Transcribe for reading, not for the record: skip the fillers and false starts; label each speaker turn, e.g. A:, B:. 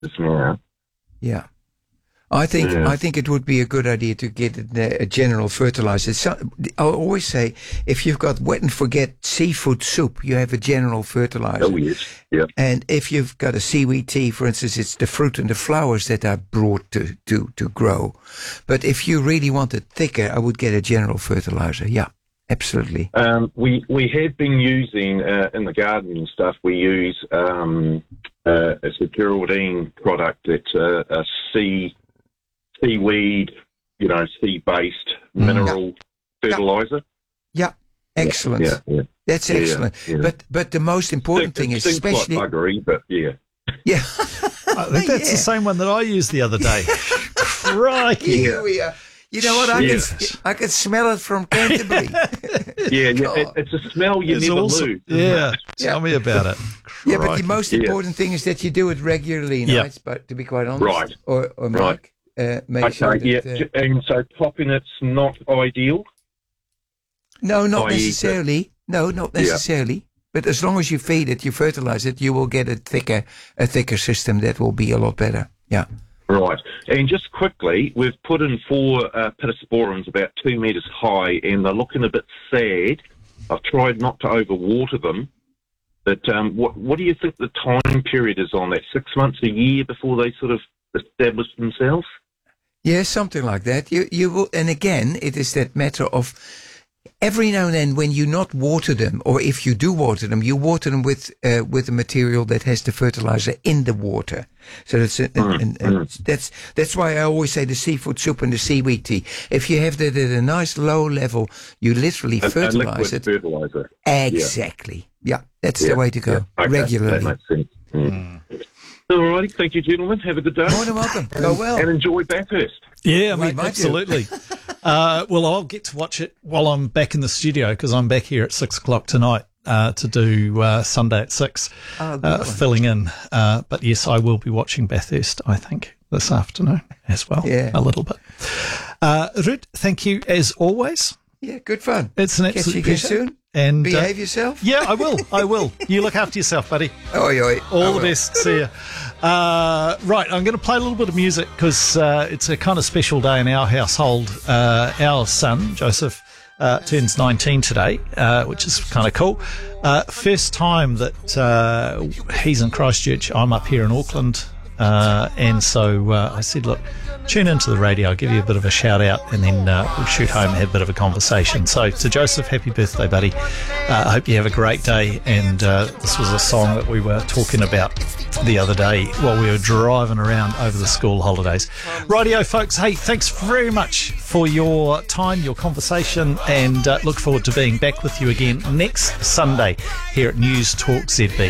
A: now.
B: Yeah. I think it would be a good idea to get a general fertilizer. I always say, if you've got wet and forget seafood soup, you have a general fertilizer.
A: Oh, yes. Yeah.
B: And if you've got a seaweed tea, for instance, it's the fruit and the flowers that are brought to grow. But if you really want it thicker, I would get a general fertilizer. Yeah, absolutely.
A: We have been using, in the garden and stuff, we use it's a Geraldine product. It's a seaweed, sea-based mineral fertilizer.
B: Yeah, excellent.
A: Yeah.
B: That's excellent.
A: Yeah.
B: But the most important thing is, especially
A: like buggery, but yeah.
B: Yeah.
C: I think that's the same one that I used the other day. Crikey.
B: Here we are. You know what? I can smell it from Canterbury.
A: It's a smell you never lose.
C: Yeah, tell me about it.
B: Yeah, but the most important thing is that you do it regularly, nights, but to be quite honest.
A: Right.
B: Or Mike. Make sure that,
A: and so topping it's not ideal?
B: No, not necessarily. No, not necessarily. Yeah. But as long as you feed it, you fertilize it, you will get a thicker system that will be a lot better. Yeah.
A: Right. And just quickly, we've put in 4 pittosporums about 2 metres high, and they're looking a bit sad. I've tried not to overwater them. But what do you think the time period is on that? 6 months, a year before they sort of establish themselves?
B: Yeah, something like that. You will, and again, it is that matter of every now and then when you not water them, or if you do water them, you water them with a material that has the fertilizer in the water. So that's why I always say the seafood soup and the seaweed tea. If you have that at a nice low level, you literally fertilize it.
A: Fertilizer.
B: Exactly. Yeah, that's the way to go. Okay. Regularly.
A: That makes sense. All righty, thank you, gentlemen. Have a good day.
B: More than welcome. Go well.
A: And enjoy Bathurst.
C: Yeah, absolutely. Well, I'll get to watch it while I'm back in the studio, because I'm back here at 6 o'clock tonight to do Sunday at 6, filling in. But yes, I will be watching Bathurst, I think, this afternoon as well, a little bit. Ruud, thank you as always.
B: Yeah, good fun.
C: It's an absolute pleasure.
B: Soon.
C: And
B: behave yourself.
C: Yeah, I will. You look after yourself, buddy.
B: Oi.
C: All the best. See ya. Right, I'm going to play a little bit of music because it's a kind of special day in our household. Our son, Joseph, turns 19 today, which is kind of cool. First time that he's in Christchurch. I'm up here in Auckland. And so I said, look, tune into the radio, I'll give you a bit of a shout out, and then we'll shoot home and have a bit of a conversation. So to Joseph, happy birthday, buddy. I hope you have a great day. And this was a song that we were talking about the other day while we were driving around over the school holidays. Rightio, folks. Hey, thanks very much for your time, your conversation, and look forward to being back with you again next Sunday here at News Talk ZB.